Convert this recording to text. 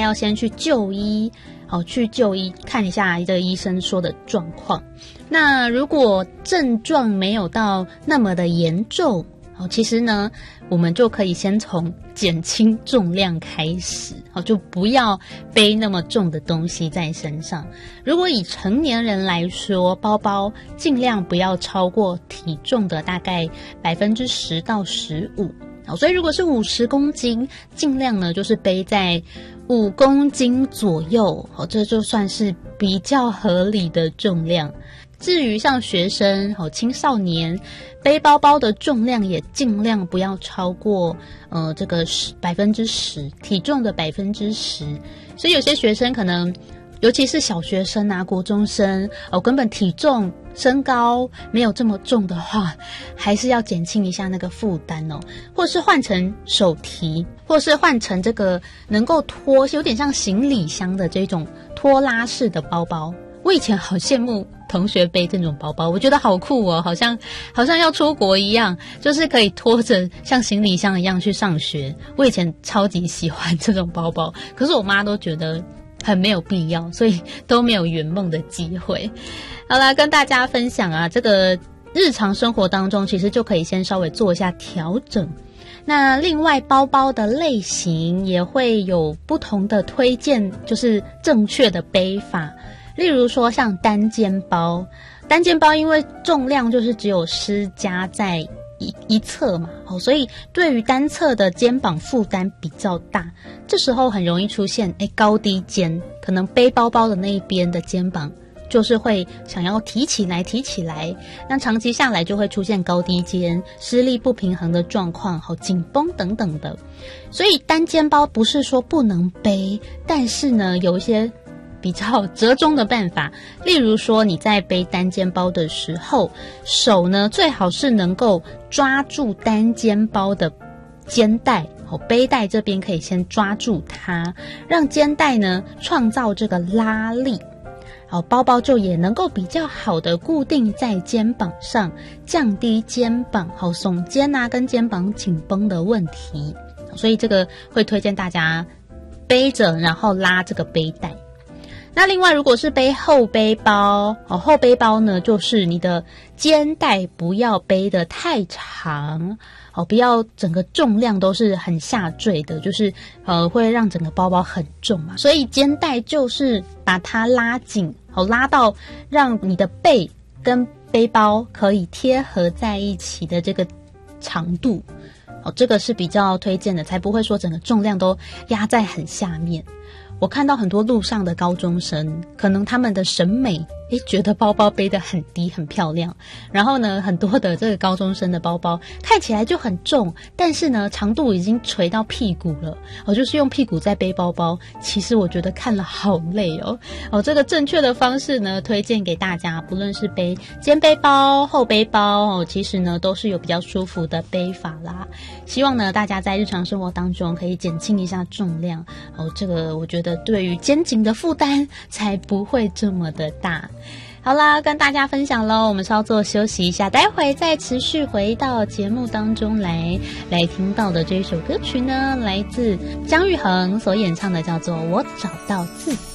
要先去就医，去就医看一下这个医生说的状况。那如果症状没有到那么的严重，其实呢，我们就可以先从减轻重量开始，就不要背那么重的东西在身上。如果以成年人来说，包包尽量不要超过体重的大概10%到15%。所以如果是50公斤，尽量呢就是背在5公斤左右，这就算是比较合理的重量。至于像学生、青少年，背包包的重量也尽量不要超过这个10%，体重的10%。所以有些学生可能，尤其是小学生啊、国中生，根本体重身高没有这么重的话，还是要减轻一下那个负担或是换成手提，或是换成这个能够拖，有点像行李箱的这种拖拉式的包包。我以前好羡慕同学背这种包包，我觉得好酷好像要出国一样，就是可以拖着像行李箱一样去上学。我以前超级喜欢这种包包，可是我妈都觉得很没有必要，所以都没有圆梦的机会。好啦，跟大家分享啊，这个日常生活当中其实就可以先稍微做一下调整。那另外包包的类型也会有不同的推荐，就是正确的背法。例如说像单肩包，因为重量就是只有施加在一侧嘛，所以对于单侧的肩膀负担比较大，这时候很容易出现高低肩，可能背包包的那一边的肩膀就是会想要提起来，那长期下来就会出现高低肩、施力不平衡的状况，紧绷等等的。所以单肩包不是说不能背，但是呢，有一些比较折中的办法。例如说你在背单肩包的时候，手呢最好是能够抓住单肩包的肩带，背带这边可以先抓住它，让肩带呢创造这个拉力，包包就也能够比较好的固定在肩膀上，降低肩膀耸肩啊跟肩膀紧绷的问题。所以这个会推荐大家背着然后拉这个背带。那另外如果是背后背包，后背包呢就是你的肩带不要背得太长，不要整个重量都是很下坠的，就是会让整个包包很重嘛。所以肩带就是把它拉紧，拉到让你的背跟背包可以贴合在一起的这个长度，这个是比较推荐的，才不会说整个重量都压在很下面。我看到很多路上的高中生，可能他们的审美觉得包包背得很低很漂亮，然后呢很多的这个高中生的包包看起来就很重，但是呢长度已经垂到屁股了，就是用屁股在背包包，其实我觉得看了好累这个正确的方式呢推荐给大家，不论是背肩背包、后背包其实呢都是有比较舒服的背法啦。希望呢大家在日常生活当中可以减轻一下重量这个我觉得对于肩颈的负担才不会这么的大。好啦，跟大家分享咯，我们稍作休息一下，待会再持续回到节目当中来听到的这一首歌曲呢，来自姜育恒所演唱的，叫做《我找到自己》。